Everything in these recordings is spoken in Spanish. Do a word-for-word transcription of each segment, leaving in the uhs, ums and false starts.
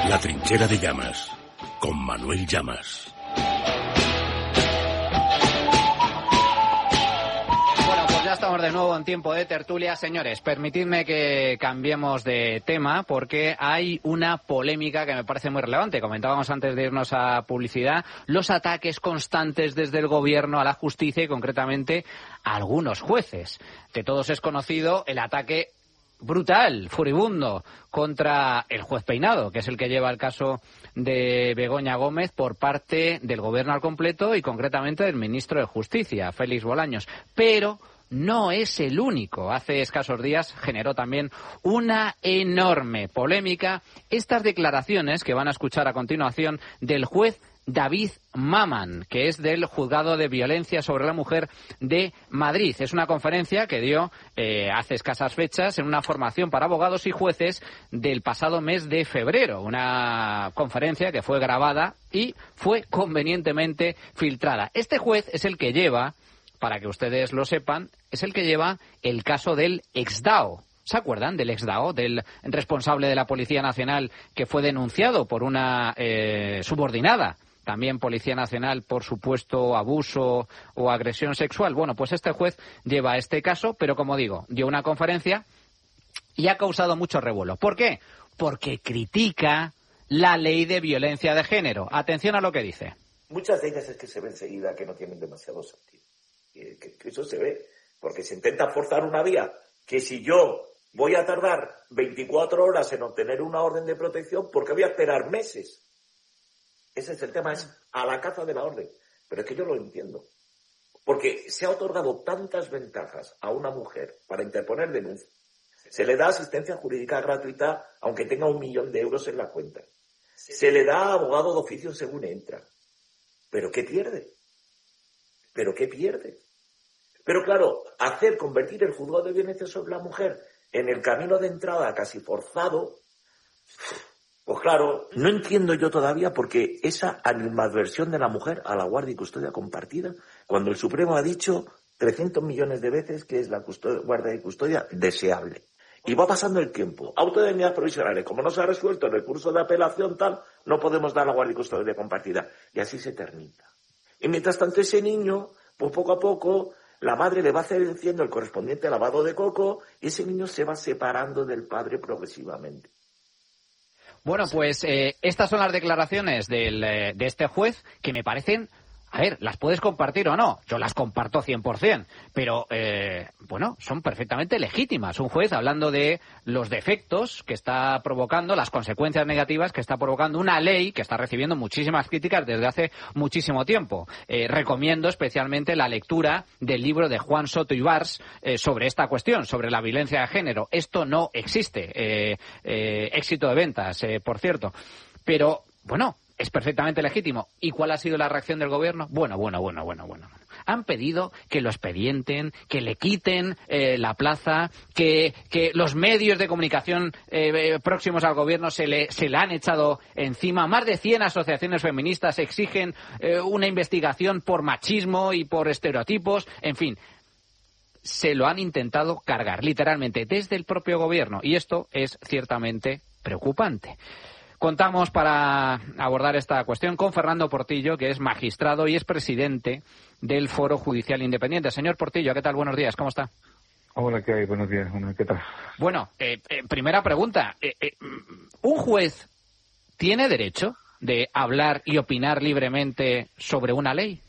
La trinchera de Llamas, con Manuel Llamas. Bueno, pues ya estamos de nuevo en tiempo de tertulia. Señores, permitidme que cambiemos de tema porque hay una polémica que me parece muy relevante. Comentábamos antes de irnos a publicidad los ataques constantes desde el gobierno a la justicia y concretamente a algunos jueces. De todos es conocido el ataque brutal, furibundo, contra el juez Peinado, que es el que lleva el caso de Begoña Gómez por parte del gobierno al completo y concretamente del ministro de Justicia, Félix Bolaños. Pero no es el único. Hace escasos días generó también una enorme polémica estas declaraciones que van a escuchar a continuación del juez David Maman, que es del Juzgado de Violencia sobre la Mujer de Madrid. Es una conferencia que dio eh, hace escasas fechas en una formación para abogados y jueces del pasado mes de febrero. Una conferencia que fue grabada y fue convenientemente filtrada. Este juez es el que lleva, para que ustedes lo sepan, es el que lleva el caso del exdao. ¿Se acuerdan del exdao, del responsable de la Policía Nacional que fue denunciado por una eh, subordinada? También Policía Nacional por supuesto abuso o agresión sexual. Bueno, pues este juez lleva este caso, pero como digo, dio una conferencia y ha causado mucho revuelo. ¿Por qué? Porque critica la ley de violencia de género. Atención a lo que dice. Muchas de ellas es que se ve enseguida que no tienen demasiado sentido. Que, que, que eso se ve, porque se intenta forzar una vía que si yo voy a tardar veinticuatro horas en obtener una orden de protección, ¿por qué voy a esperar meses? Ese es el tema, es a la caza de la orden. Pero es que yo lo entiendo. Porque se ha otorgado tantas ventajas a una mujer para interponer denuncia. Se le da asistencia jurídica gratuita, aunque tenga un millón de euros en la cuenta. Se le da abogado de oficio según entra. ¿Pero qué pierde? ¿Pero qué pierde? Pero claro, hacer, convertir el juzgado de violencia sobre la mujer en el camino de entrada casi forzado... Pues claro, no entiendo yo todavía porque esa animadversión de la mujer a la guardia y custodia compartida, cuando el Supremo ha dicho trescientos millones de veces que es la custodia, guardia y custodia deseable. Y va pasando el tiempo. Autonomías provisionales, como no se ha resuelto el recurso de apelación tal, no podemos dar la guardia y custodia compartida. Y así se termina. Y mientras tanto ese niño, pues poco a poco, la madre le va haciendo el correspondiente lavado de coco y ese niño se va separando del padre progresivamente. Bueno, pues eh, estas son las declaraciones del, eh, de este juez que me parecen, a ver, las puedes compartir o no, yo las comparto cien por ciento, pero eh, bueno, son perfectamente legítimas. Un juez hablando de los defectos que está provocando, las consecuencias negativas que está provocando una ley que está recibiendo muchísimas críticas desde hace muchísimo tiempo. Eh, recomiendo especialmente la lectura del libro de Juan Soto Ibars eh, sobre esta cuestión, sobre la violencia de género. Esto no existe. Eh, eh, éxito de ventas, eh, por cierto. Pero, bueno, es perfectamente legítimo. ¿Y cuál ha sido la reacción del gobierno? Bueno, bueno, bueno, bueno, bueno. Han pedido que lo expedienten, que le quiten eh, la plaza, que, que los medios de comunicación eh, próximos al gobierno se le, se le han echado encima. Más de cien asociaciones feministas exigen eh, una investigación por machismo y por estereotipos. En fin, se lo han intentado cargar, literalmente, desde el propio gobierno. Y esto es ciertamente preocupante. Contamos para abordar esta cuestión con Fernando Portillo, que es magistrado y es presidente del Foro Judicial Independiente. Señor Portillo, ¿qué tal? Buenos días, ¿cómo está? Hola, ¿qué hay? Buenos días, ¿qué tal? Bueno, eh, eh, primera pregunta. Eh, eh, ¿Un juez tiene derecho de hablar y opinar libremente sobre una ley?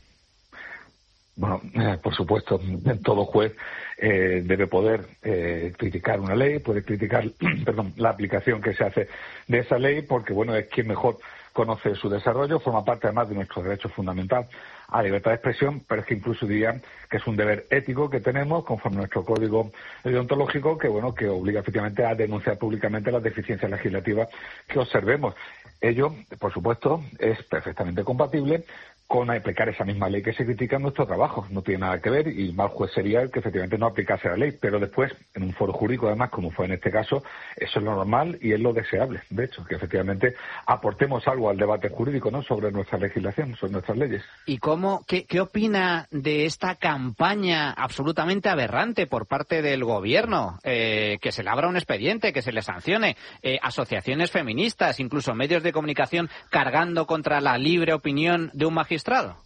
Bueno, eh, por supuesto, todo juez eh, debe poder eh, criticar una ley, puede criticar perdón, la aplicación que se hace de esa ley, porque bueno, es quien mejor conoce su desarrollo, forma parte además de nuestro derecho fundamental a la libertad de expresión, pero es que incluso diría que es un deber ético que tenemos conforme a nuestro código deontológico, que bueno, que obliga efectivamente a denunciar públicamente las deficiencias legislativas que observemos. Ello, por supuesto, es perfectamente compatible con aplicar esa misma ley que se critica en nuestro trabajo. No tiene nada que ver y mal juez sería el que efectivamente no aplicase la ley. Pero después, en un foro jurídico, además, como fue en este caso, eso es lo normal y es lo deseable. De hecho, que efectivamente aportemos algo al debate jurídico, ¿no?, sobre nuestra legislación, sobre nuestras leyes. ¿Y cómo, qué, qué opina de esta campaña absolutamente aberrante por parte del gobierno? Eh, que se le abra un expediente, que se le sancione, eh, asociaciones feministas, incluso medios de comunicación cargando contra la libre opinión de un magistrado.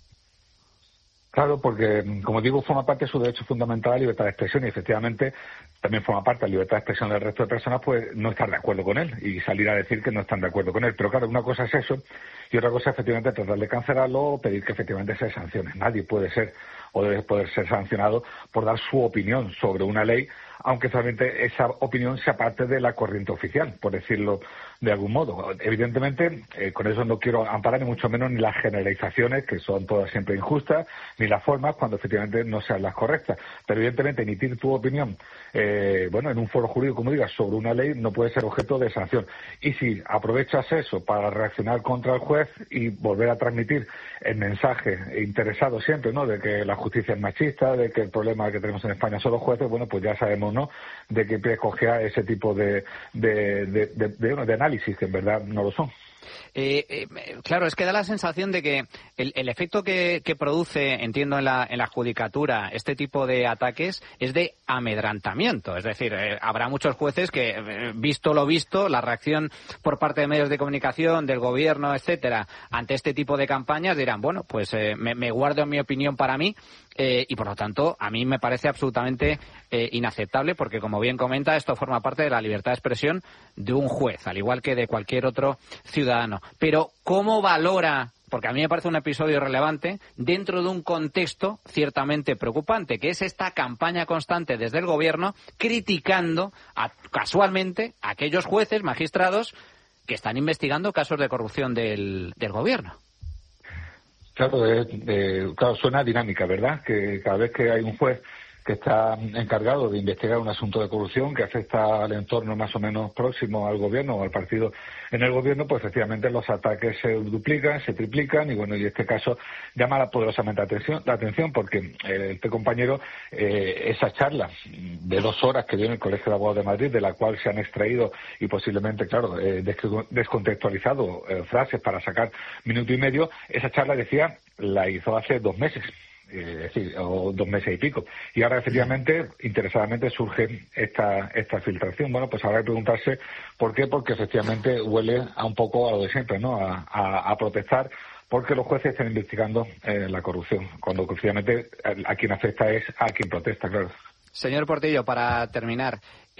Claro, porque, como digo, forma parte de su derecho fundamental a la libertad de expresión y, efectivamente, también forma parte de la libertad de expresión del resto de personas, pues no estar de acuerdo con él y salir a decir que no están de acuerdo con él. Pero, claro, una cosa es eso y otra cosa, efectivamente, tratar de cancelarlo o pedir que, efectivamente, se sancione. Nadie puede ser o debe poder ser sancionado por dar su opinión sobre una ley, aunque solamente esa opinión sea parte de la corriente oficial, por decirlo de algún modo. Evidentemente, eh, con eso no quiero amparar ni mucho menos ni las generalizaciones, que son todas siempre injustas, ni las formas cuando efectivamente no sean las correctas. Pero evidentemente emitir tu opinión, eh, bueno, en un foro jurídico, como digas, sobre una ley no puede ser objeto de sanción. Y si aprovechas eso para reaccionar contra el juez y volver a transmitir el mensaje interesado siempre, ¿no?, de que la justicia es machista, de que el problema que tenemos en España son los jueces, bueno, pues ya sabemos, ¿no?, de qué pie cojea ese tipo de, de, de, de, de, de análisis, que en verdad no lo son. Eh, eh, claro, es que da la sensación de que el, el efecto que, que produce, entiendo, en la, en la judicatura este tipo de ataques es de amedrantamiento. Es decir, eh, habrá muchos jueces que, eh, visto lo visto, la reacción por parte de medios de comunicación, del gobierno, etcétera, ante este tipo de campañas dirán, bueno, pues eh, me, me guardo mi opinión para mí eh, y, por lo tanto, a mí me parece absolutamente eh, inaceptable porque, como bien comenta, esto forma parte de la libertad de expresión de un juez, al igual que de cualquier otro ciudadano. Pero, ¿cómo valora, porque a mí me parece un episodio relevante, dentro de un contexto ciertamente preocupante, que es esta campaña constante desde el gobierno criticando a, casualmente a aquellos jueces, magistrados, que están investigando casos de corrupción del, del gobierno? Claro, eh, eh, claro, suena dinámica, ¿verdad? Que cada vez que hay un juez que está encargado de investigar un asunto de corrupción que afecta al entorno más o menos próximo al gobierno o al partido en el gobierno, pues efectivamente los ataques se duplican, se triplican y bueno, y este caso llama poderosamente la atención, la atención porque eh, este compañero, eh, esa charla de dos horas que dio en el Colegio de Abogados de Madrid, de la cual se han extraído y posiblemente, claro, eh, descontextualizado eh, frases para sacar minuto y medio, esa charla, decía, la hizo hace dos meses. Es decir, o dos meses y pico. Y ahora, efectivamente, interesadamente surge esta esta filtración. Bueno, pues habrá que preguntarse por qué, porque efectivamente huele a un poco a lo de siempre, ¿no? A, a, a protestar porque los jueces están investigando eh, la corrupción, cuando efectivamente a, a quien afecta es a quien protesta, claro. Señor Portillo, para terminar,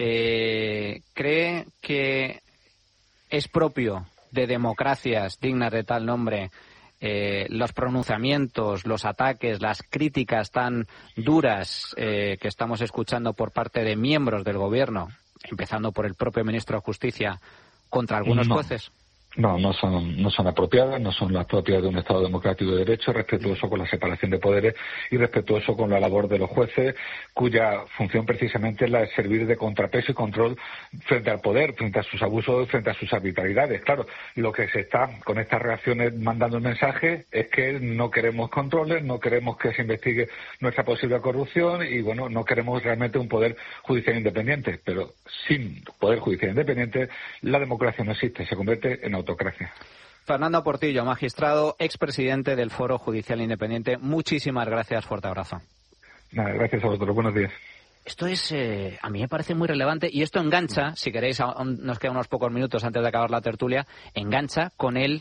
eh, ¿cree que es propio de democracias dignas de tal nombre Eh, los pronunciamientos, los ataques, las críticas tan duras eh, que estamos escuchando por parte de miembros del gobierno, empezando por el propio ministro de Justicia, contra algunos no. jueces? No, no son, no son apropiadas, no son las propias de un Estado democrático de derecho, respetuoso con la separación de poderes y respetuoso con la labor de los jueces, cuya función precisamente es la de servir de contrapeso y control frente al poder, frente a sus abusos, frente a sus arbitrariedades. Claro, lo que se está con estas reacciones mandando el mensaje es que no queremos controles, no queremos que se investigue nuestra posible corrupción y, bueno, no queremos realmente un poder judicial independiente. Pero sin poder judicial independiente, la democracia no existe, se convierte en autocracia. Autocracia. Fernando Portillo, magistrado, expresidente del Foro Judicial Independiente. Muchísimas gracias, fuerte abrazo. Nada, gracias a vosotros, buenos días. Esto es, eh, a mí me parece muy relevante y esto engancha, si queréis, aún nos quedan unos pocos minutos antes de acabar la tertulia, engancha con el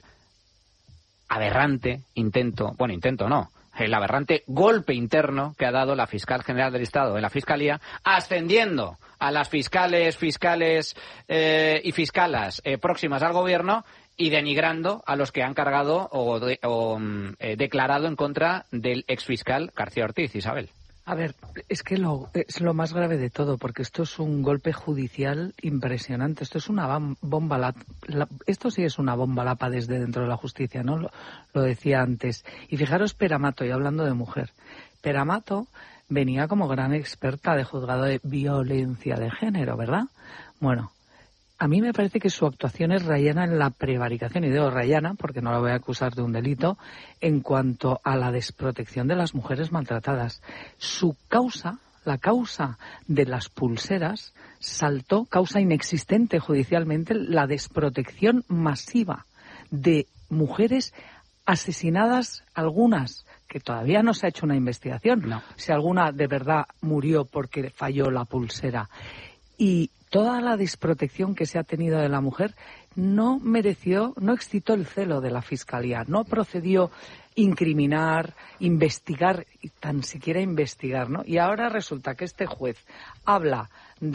aberrante intento, bueno, intento no, el aberrante golpe interno que ha dado la fiscal general del Estado en la Fiscalía, ascendiendo a las fiscales, fiscales eh, y fiscalas eh, próximas al gobierno y denigrando a los que han cargado o, de, o eh, declarado en contra del exfiscal García Ortiz. Isabel. A ver, es que lo, es lo más grave de todo, porque esto es un golpe judicial impresionante. Esto es una bomba, la, la, esto sí es una bomba lapa desde dentro de la justicia, ¿no? Lo, lo decía antes. Y fijaros Peramato, y hablando de mujer, Peramato venía como gran experta de juzgado de violencia de género, ¿verdad? Bueno, a mí me parece que su actuación es rayana en la prevaricación, y digo rayana porque no la voy a acusar de un delito, en cuanto a la desprotección de las mujeres maltratadas. Su causa, la causa de las pulseras, saltó, causa inexistente judicialmente, la desprotección masiva de mujeres asesinadas, algunas que todavía no se ha hecho una investigación, no. si alguna de verdad murió porque falló la pulsera. Y toda la desprotección que se ha tenido de la mujer no mereció, no excitó el celo de la Fiscalía, no procedió incriminar, investigar, y tan siquiera investigar, ¿no? Y ahora resulta que este juez habla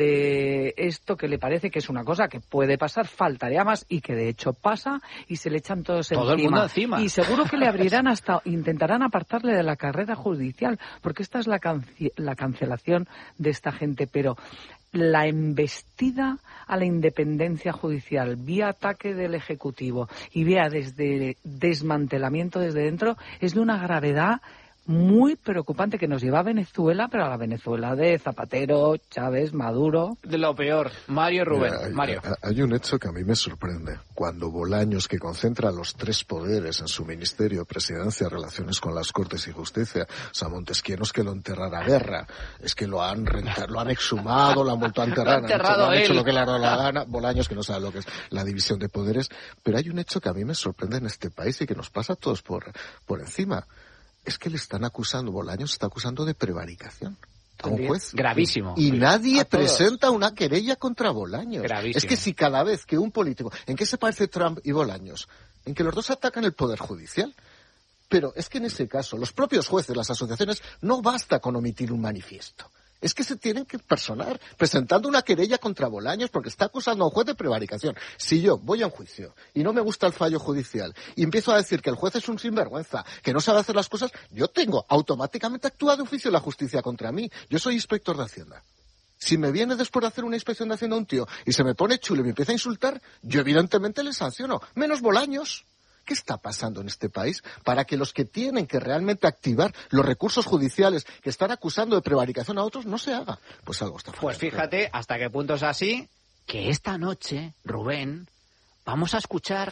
de esto que le parece que es una cosa que puede pasar, faltaría más, y que de hecho pasa, y se le echan todos Todo encima. el mundo encima. Y seguro que le abrirán hasta, intentarán apartarle de la carrera judicial, porque esta es la, cance- la cancelación de esta gente, pero la embestida a la independencia judicial vía ataque del Ejecutivo y vía desde desmantelamiento desde dentro es de una gravedad muy preocupante que nos lleva a Venezuela, pero a la Venezuela de Zapatero, Chávez, Maduro. De lo peor. Mario Rubén. Mira, hay, Mario. hay un hecho que a mí me sorprende. Cuando Bolaños, que concentra los tres poderes en su ministerio, Presidencia, Relaciones con las Cortes y Justicia, o sea, Montesquieu no es que lo enterrara a guerra, es que lo han renta- lo han exhumado, lo han vuelto a enterrar, Lo ha enterrado han, hecho, han hecho él. lo que le ha dado la gana. Bolaños, que no sabe lo que es la división de poderes. Pero hay un hecho que a mí me sorprende en este país y que nos pasa a todos por, por encima. Es que le están acusando, Bolaños está acusando de prevaricación a un juez. Gravísimo. Y nadie A todos. presenta una querella contra Bolaños. Gravísimo. Es que si cada vez que un político... ¿En qué se parece Trump y Bolaños? En que los dos atacan el Poder Judicial. Pero es que en ese caso, los propios jueces, las asociaciones, no basta con omitir un manifiesto. Es que se tienen que personar presentando una querella contra Bolaños porque está acusando a un juez de prevaricación. Si yo voy a un juicio y no me gusta el fallo judicial y empiezo a decir que el juez es un sinvergüenza, que no sabe hacer las cosas, yo tengo automáticamente actuado de oficio la justicia contra mí. Yo soy inspector de Hacienda. Si me viene después de hacer una inspección de Hacienda un tío y se me pone chulo y me empieza a insultar, yo evidentemente le sanciono. Menos Bolaños. ¿Qué está pasando en este país para que los que tienen que realmente activar los recursos judiciales que están acusando de prevaricación a otros no se haga? Pues algo está fuera. Pues fíjate hasta qué punto es así que esta noche, Rubén, vamos a escuchar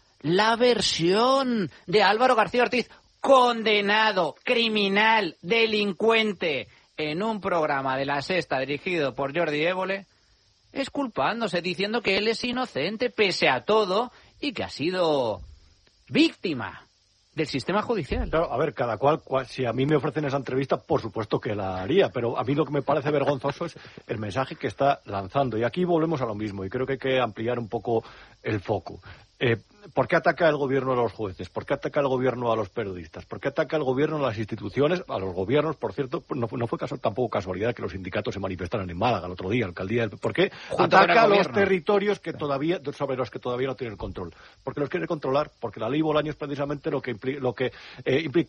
la versión de Álvaro García Ortiz, condenado, criminal, delincuente, en un programa de La Sexta dirigido por Jordi Évole, exculpándose, diciendo que él es inocente pese a todo y que ha sido víctima del sistema judicial. Claro, a ver, cada cual, cual, si a mí me ofrecen esa entrevista, por supuesto que la haría, pero a mí lo que me parece vergonzoso es el mensaje que está lanzando. Y aquí volvemos a lo mismo, y creo que hay que ampliar un poco el foco. Eh, ¿Por qué ataca el gobierno a los jueces? ¿Por qué ataca el gobierno a los periodistas? ¿Por qué ataca el gobierno a las instituciones? A los gobiernos, por cierto, no, no fue caso, tampoco casualidad que los sindicatos se manifestaran en Málaga el otro día, alcaldía. ¿Por qué Junto ataca a los gobierno. territorios que todavía, sobre los que todavía no tienen control? Porque los quiere controlar, porque la ley Bolaños precisamente lo que impli, lo que eh, impli,